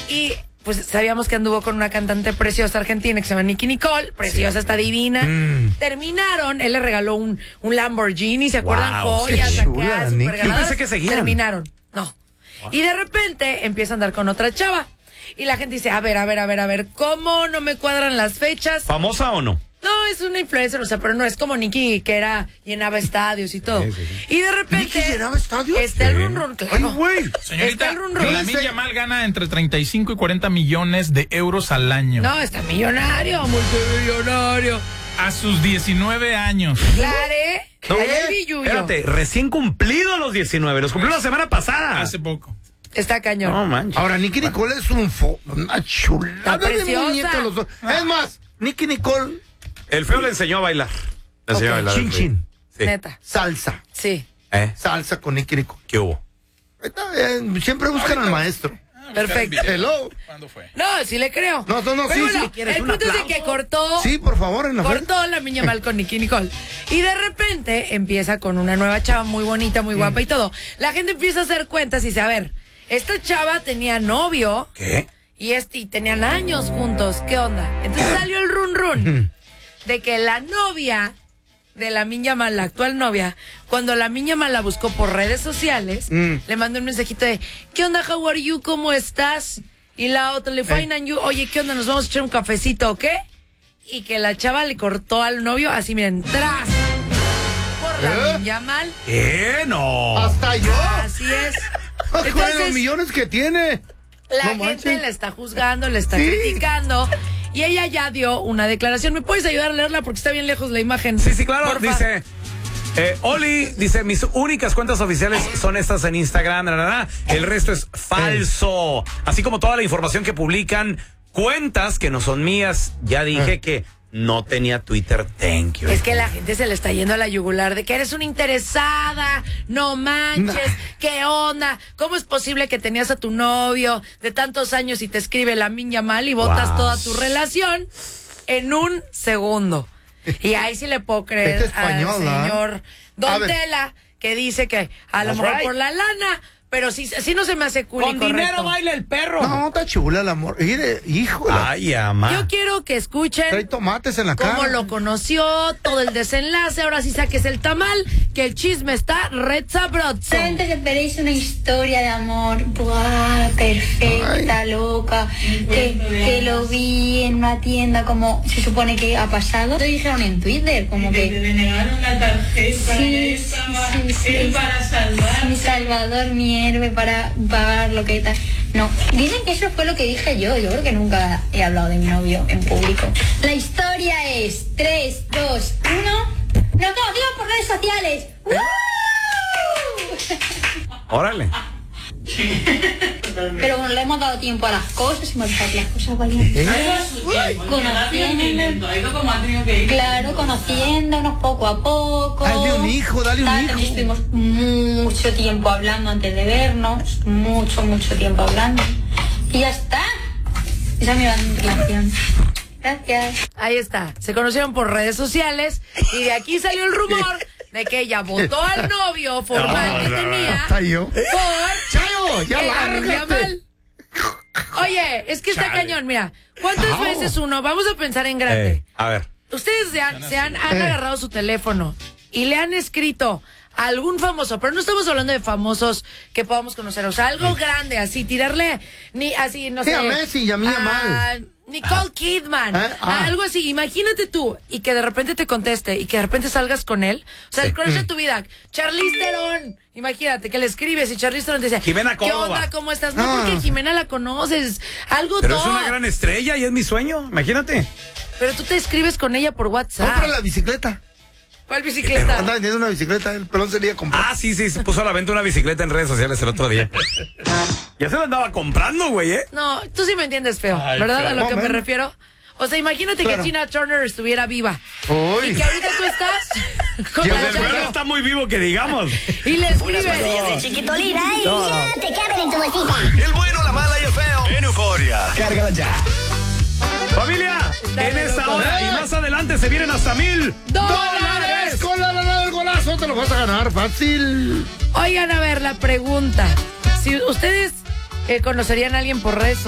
Y pues sabíamos que anduvo con una cantante preciosa argentina que se llama Nicki Nicole, preciosa, está divina. Terminaron, él le regaló un Lamborghini, ¿se acuerdan? Joyas acá, súper Yo pensé que seguían. Terminaron, no. Y de repente empieza a andar con otra chava. Y la gente dice, a ver, ¿cómo no me cuadran las fechas? ¿Famosa o no? No, es una influencer, o sea, pero no es como Nicki, que llenaba estadios y todo. Sí. Y de repente... ¿Nicki llenaba estadios? Está el run run, claro. Ay, güey. Señorita, Está el run run. Lamine Yamal gana entre 35 y 40 millones de euros al año. No, está millonario, multimillonario. A sus 19 años. Claro, No, ahí el billuyo. espérate, recién cumplido los 19, los cumplió la semana pasada. Hace poco. Está cañón. No manches. Ahora, Nicki Nicole es una chulada de preciosa. muñeca los dos. Es más, Nicki Nicole, El feo le enseñó a bailar. Le enseñó a bailar. chin chin, Sí. Neta. salsa. Sí. Salsa con Nicki Nicole. ¿Qué hubo? Siempre buscan al maestro. Perfecto. Hello. ¿Cuándo fue? No, sí le creo. No, Pero sí, bueno, sí. el punto es de que cortó. Sí, por favor, en la Cortó la Lamine Yamal con Nicki Nicole. Y de repente empieza con una nueva chava muy bonita, muy guapa y todo. La gente empieza a hacer cuentas y dice, a ver, esta chava tenía novio. ¿Qué? Y tenían años juntos. ¿Qué onda? Entonces salió el run run de que la novia de Lamine Yamal, la actual novia, cuando Lamine Yamal la buscó por redes sociales, le mandó un mensajito de ¿qué onda, how are you? ¿Cómo estás? Y la otra le fine and you, oye, ¿qué onda? ¿Nos vamos a echar un cafecito o qué? Y que la chava le cortó al novio así, miren, tras por Lamine Yamal. ¿Qué? No. Hasta yo. Así es. Con los Entonces, millones que tiene. la No gente manches. la está juzgando, le está Sí. criticando. Y ella ya dio una declaración. ¿Me puedes ayudar a leerla? Porque está bien lejos la imagen. Sí, claro. Porfa. Dice, Oli, dice, mis únicas cuentas oficiales son estas en Instagram. El resto es falso. Así como toda la información que publican, cuentas que no son mías. Ya dije que no tenía Twitter. Thank you. Es que la gente se le está yendo a la yugular de que eres una interesada, no manches, ¿qué onda? ¿Cómo es posible que tenías a tu novio de tantos años y te escribe Lamine Yamal y botas toda tu relación en un segundo? Y ahí sí le puedo creer Este español, al señor Don A ver. Tela, que dice que a lo mejor por la lana, pero sí no se me hace cool y Con correcto. dinero baila el perro. No, está chula el amor. Mire, híjole. Ay, ama. Yo quiero que escuchen Trae tomates en la cara. cómo lo conoció, todo el desenlace, ahora sí saques el tamal, que el chisme está red sabroso. Solamente que esperéis una historia de amor, ¡buah! Perfecta, loca, que lo vi en una tienda como se supone que ha pasado. Lo dijeron en Twitter, como que... Le negaron la tarjeta, Sí, él para salvar. Mi salvador, mi héroe para pagar lo que tal. No, dicen que eso fue lo que dije yo. Yo creo que nunca he hablado de mi novio en público. La historia es 3, 2, 1. Nos conocimos por redes sociales. ¡Woo! Órale. Pero bueno, le hemos dado tiempo a las cosas, hemos dejado que las cosas vayan. Conociendo. Ha ido como ha tenido que ir. Claro, conociéndonos poco a poco. Dale un hijo. También estuvimos mucho tiempo hablando antes de vernos. Mucho tiempo hablando. Y ya está. Esa es mi relación. Gracias. Ahí está, se conocieron por redes sociales y de aquí salió el rumor de que ella votó al novio formal que tenía Hasta yo. por Chayo, ya Lamine lárgate. Yamal. Oye, es que está cañón, mira, ¿cuántas veces uno? Vamos a pensar en grande. A ver. Ustedes han agarrado su teléfono y le han escrito a algún famoso, pero no estamos hablando de famosos que podamos conocer, o sea, algo grande, así, tirarle, ni así, no Sí, sé. a Messi y a Mia Mal. Nicole Kidman, Ah. algo así. Imagínate tú y que de repente te conteste y que de repente salgas con él. O sea, el crush de tu vida. Charlize Theron. Imagínate que le escribes y Charlize Theron te dice, Jimena ¿qué Córdoba. onda? ¿Cómo estás? No, porque Jimena la conoces. Algo Pero todo. es una gran estrella y es mi sueño. Imagínate. Pero tú te escribes con ella por WhatsApp. Compra la bicicleta. ¿Cuál bicicleta? Anda vendiendo una bicicleta. El pelón sería comprar. Ah, sí, se puso a la venta una bicicleta en redes sociales el otro día. Ya se la andaba comprando, güey, ¿eh? No, tú sí me entiendes, feo. ¿Verdad? A lo que me refiero. O sea, imagínate que Tina Turner estuviera viva. Uy. Y que ahorita tú estás con Ya la ves, El perro Chayo. está muy vivo, que digamos. Y le escribes. de chiquitolina y ya te caben en tu bolsita. El bueno, la mala y el feo. En Euforia. Cárgala ya. Familia, en esta hora y más adelante se vienen hasta $1,000. Con la lana del golazo te lo vas a ganar fácil. Oigan, a ver, la pregunta. Si ustedes conocerían a alguien por redes